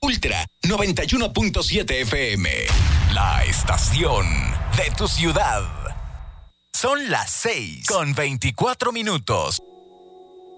Ultra 91.7 FM. La estación de tu ciudad. Son las 6:24.